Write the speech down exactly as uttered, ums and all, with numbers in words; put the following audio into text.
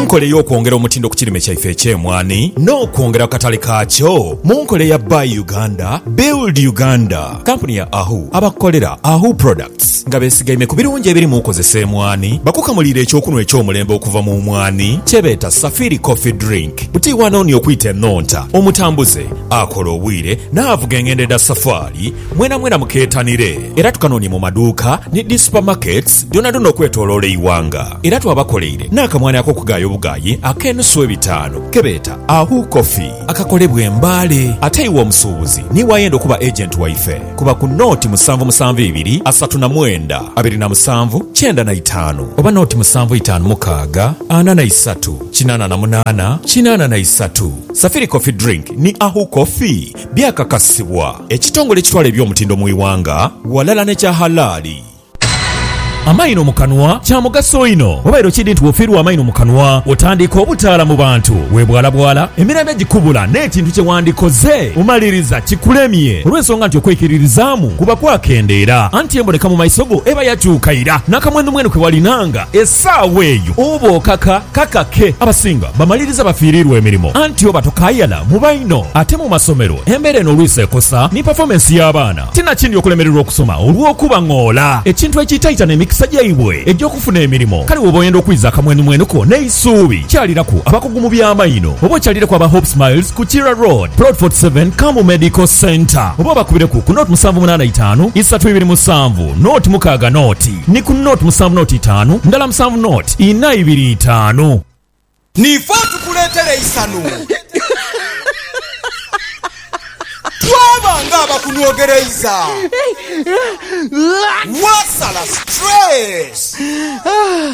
munkole y'okwongera omutindo ku kirime kyaife eky'emwani n'okwongera ku katale kaakyo munkole ya Buy Uganda Build Uganda. Kampuni ya Ahu abakolera Ahu Products nga beesigaime ku birungi ebiri mu kukozesa emwani bakukamulira ekyokunwa eky'omulembe okuva mu mwani kyebeeta Safiri Coffee Drink. Butiwa nooni okuyita ennonta omutambuze akola obwire n'avuga engendo edda safaari mwena mwena mukeetanire era tukanoonye mu maduuka ne di supermarkets byonna byonna okwetoloola eiwanga. Era twabakoleire n'akamwani ak'okugaayo obugaayi ak'enusu ebitaano kebeeta Ahu Coffee akakolebwa embaale. Ate iwe omusuubuzi niwayenda okuba agent waife kuba ku nooti musanvu musanvu ibiri asatu na mwenda abiri na musanvu kyenda na itaano oba nooti musanvu itaano mukaaga ana na isatu kinaana na munaana kinaana na isatu. Safiri Coffee Drink ni Ahu Coffee byakakasibwa ekitongole ekitwala eby'omutindo mu iwanga walala ne kya halaali. Amaino mu kanwa kya mugaso ino obairo kidi nti wofiirwa amaino mu kanwa otandika obutaala mu bantu webwalabwala emirembe gikubula n'ekintu kye wandikoze omaliriza kikulemye olw'ensonga nti okwekiririzaamu kuba kwakendeera anti emboneka mu maiso go eba yakyukaira n'akamwendumwenu kwe walinanga essaawa eyo oba okaka kakake. Abasinga bamaliriza bafiirirwa emirimu anti oba tokayala mu baino ate mu masomero embeera eno olwisa ekosa ni performance y'abaana tinakindi okulemererwa okusoma olw'okuba ng'ola ekintu ekiyitaayita n'emikisa gyaibwe egy'okufuna emirimu. Kale woba oyenda okwiza akamwendumwenuko n'eisuubi kyaliraku abakugu mu by'amaino oba okyalireku aba Hope Smiles ku Kira Road Plot forty-seven Kambu Medical Center oba obakubireku ku nooti musanvu munaana itaano isatu ibiri musanvu nooti mukaaga nooti ni ku nooti musanvu nooti itaano ndala musanvu nooti ina ibiri itaano. Nifa tukuleetere isanu twabanga abakunyogereza wasala stress